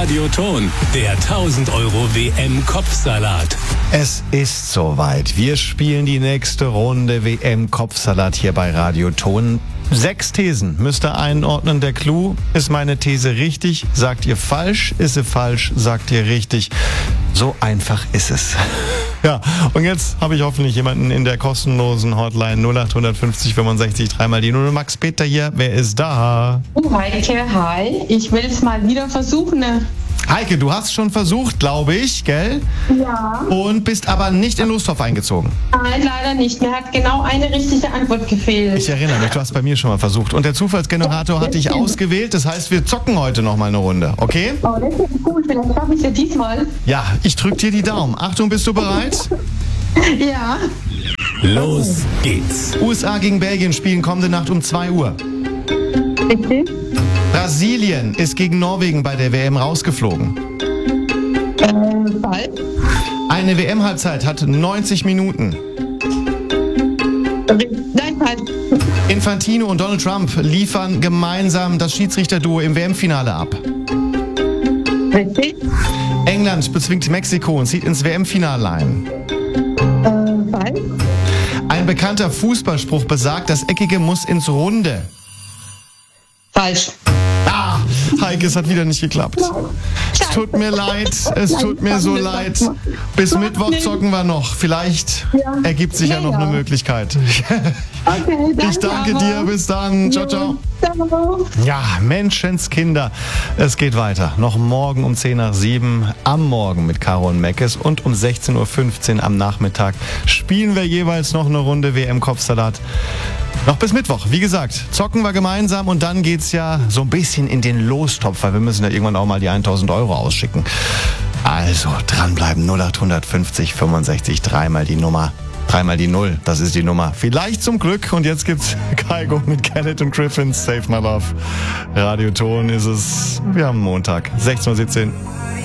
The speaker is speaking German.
Radioton, der 1000 Euro WM-Kopfsalat. Es ist soweit. Wir spielen die nächste Runde WM-Kopfsalat hier bei Radioton. 6 Thesen müsst ihr einordnen. Der Clou: ist meine These richtig? Sagt ihr falsch? Ist sie falsch? Sagt ihr richtig? So einfach ist es. Ja, und jetzt habe ich hoffentlich jemanden in der kostenlosen Hotline 0850 65 3 die 0. Max Peter hier. Wer ist da? Heike, hi. Ich will es mal wieder versuchen. Heike, du hast schon versucht, glaube ich, gell? Ja. Und bist aber nicht in Losthof eingezogen. Nein, leider nicht. Mir hat genau eine richtige Antwort gefehlt. Ich erinnere mich, du hast bei mir schon mal versucht. Und der Zufallsgenerator hat dich ausgewählt. Das heißt, wir zocken heute noch mal eine Runde, okay? Oh, das ist gut. Vielleicht schaffe ich es ja diesmal. Ja, ich drück dir die Daumen. Achtung, bist du bereit? Ja. Los geht's. USA gegen Belgien spielen kommende Nacht um 2 Uhr. Richtig? Brasilien ist gegen Norwegen bei der WM rausgeflogen. Falsch? Eine WM-Halbzeit hat 90 Minuten. Nein, falsch. Infantino und Donald Trump liefern gemeinsam das Schiedsrichterduo im WM-Finale ab. Richtig? England bezwingt Mexiko und zieht ins WM-Finale ein. Falsch? Ein bekannter Fußballspruch besagt, das Eckige muss ins Runde. Falsch. Ah, Heike, es hat wieder nicht geklappt. Es tut mir leid, es tut mir so leid. Bis Mittwoch zocken wir noch. Vielleicht ergibt sich ja noch eine Möglichkeit. Okay, danke. Ich danke dir, bis dann. Ciao, ciao. Ciao. Ja, Menschenskinder, es geht weiter. Noch morgen um 10 nach 7 am Morgen mit Caro und Meckes und um 16.15 Uhr am Nachmittag spielen wir jeweils noch eine Runde WM-Kopfsalat. Noch bis Mittwoch. Wie gesagt, zocken wir gemeinsam und dann geht's ja so ein bisschen in den Lostopf, weil wir müssen ja irgendwann auch mal die 1000 Euro ausschicken. Also dranbleiben, 0850 65 3 die Nummer. 3 die 0, das ist die Nummer. Vielleicht zum Glück. Und jetzt gibt's Kaigo mit Kenneth und Griffin, Save My Love. Radioton ist es, wir haben Montag, 16:17 Uhr.